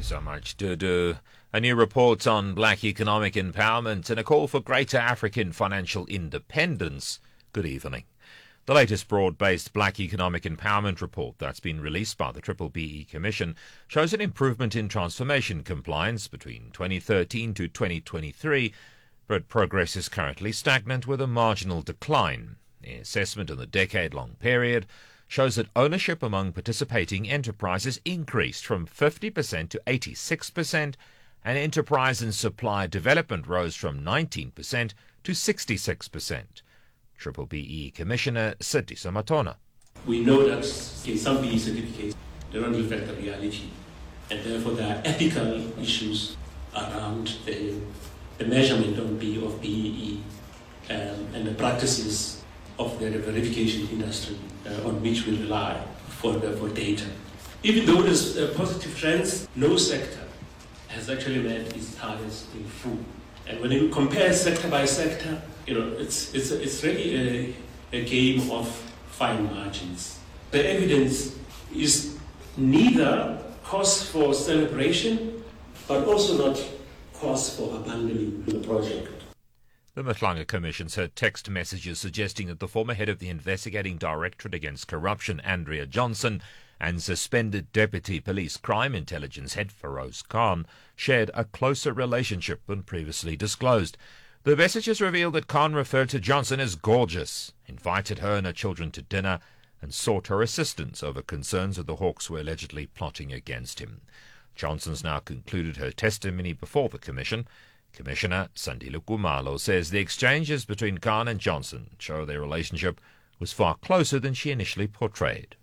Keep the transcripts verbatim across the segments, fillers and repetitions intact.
so much, Dudu. A new report on black economic empowerment and a call for greater African financial independence. Good evening. The latest broad-based black economic empowerment report that's been released by the Triple B E Commission shows an improvement in transformation compliance between twenty thirteen to twenty twenty-three, but progress is currently stagnant with a marginal decline. The assessment in the decade-long period shows that ownership among participating enterprises increased from fifty percent to eighty-six percent, and enterprise and supply development rose from nineteen percent to sixty-six percent. Triple B E Commissioner Setiso Matona. We know that in some B E certificates, they don't reflect the reality, and therefore there are ethical issues around the, the measurement of B of B E E um, and the practices of the verification industry uh, on which we rely for, the, for data. Even though there's uh, positive trends, no sector has actually met its targets in full. And when you compare sector by sector, you know, it's it's it's really a, a game of fine margins. The evidence is neither cause for celebration, but also not cause for abandoning the project. The Matlanga Commission's heard text messages suggesting that the former head of the Investigating Directorate Against Corruption, Andrea Johnson, and suspended Deputy Police Crime Intelligence Head Feroz Khan shared a closer relationship than previously disclosed. The messages revealed that Khan referred to Johnson as gorgeous, invited her and her children to dinner, and sought her assistance over concerns that the Hawks were allegedly plotting against him. Johnson's now concluded her testimony before the Commission. Commissioner Sandile Kumalo says the exchanges between Khan and Johnson show their relationship was far closer than she initially portrayed.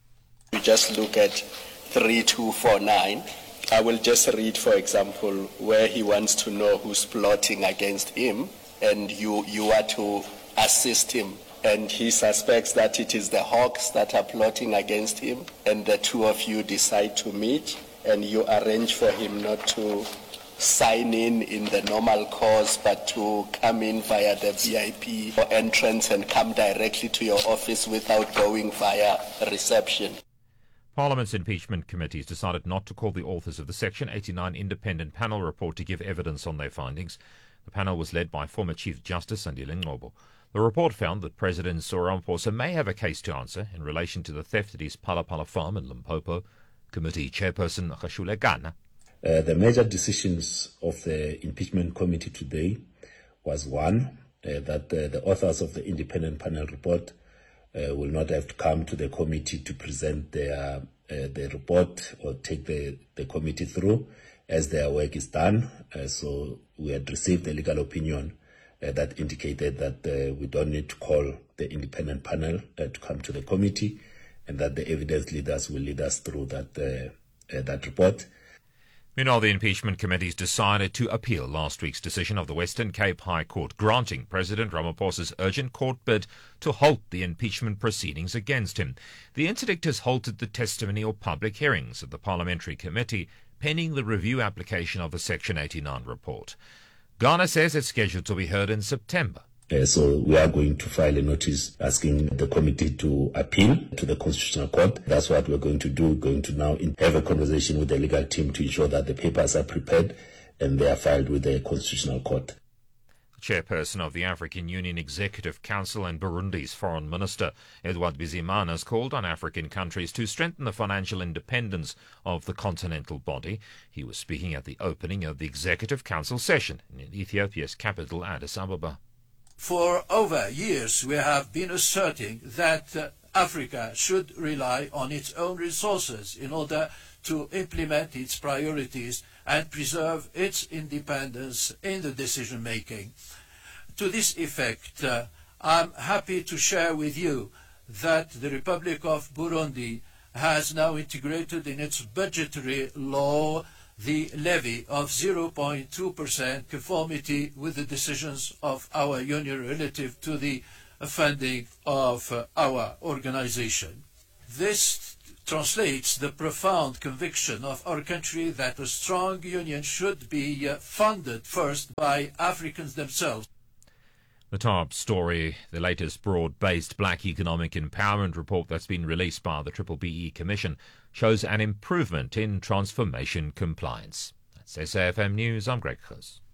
You just look at three two four nine. I will just read, for example, where he wants to know who's plotting against him, and you, you are to assist him. And he suspects that it is the Hawks that are plotting against him, and the two of you decide to meet, and you arrange for him not to sign in in the normal course, but to come in via the V I P entrance and come directly to your office without going via reception. Parliament's impeachment committees decided not to call the authors of the Section eighty-nine independent panel report to give evidence on their findings. The panel was led by former Chief Justice Sandile Ngcobo. The report found that President Cyril Ramaphosa may have a case to answer in relation to the theft at his Palapala farm in Limpopo. Committee Chairperson Khashule Gana. Uh, the major decisions of the impeachment committee today was one, uh, that uh, the authors of the independent panel report uh, will not have to come to the committee to present their uh, their report or take the, the committee through as their work is done. Uh, so we had received a legal opinion uh, that indicated that uh, we don't need to call the independent panel uh, to come to the committee, and that the evidence leaders will lead us through that uh, uh, that report. Meanwhile, the impeachment committees decided to appeal last week's decision of the Western Cape High Court granting President Ramaphosa's urgent court bid to halt the impeachment proceedings against him. The interdict has halted the testimony or public hearings of the parliamentary committee pending the review application of the Section eighty-nine report. Ghana says it's scheduled to be heard in September. Uh, so we are going to file a notice asking the committee to appeal to the Constitutional Court. That's what we're going to do. We're going to now have a conversation with the legal team to ensure that the papers are prepared and they are filed with the Constitutional Court. The chairperson of the African Union Executive Council and Burundi's Foreign Minister, Edouard Bizimana, has called on African countries to strengthen the financial independence of the continental body. He was speaking at the opening of the Executive Council session in Ethiopia's capital, Addis Ababa. For over years, we have been asserting that uh, Africa should rely on its own resources in order to implement its priorities and preserve its independence in the decision-making. To this effect, uh, I'm happy to share with you that the Republic of Burundi has now integrated in its budgetary law the levy of zero point two percent conformity with the decisions of our union relative to the funding of uh, our organization. This translates the profound conviction of our country that a strong union should be uh, funded first by Africans themselves. The top story, the latest broad-based black economic empowerment report that's been released by the Triple B E Commission, shows an improvement in transformation compliance. That's S A F M News. I'm Greg Close.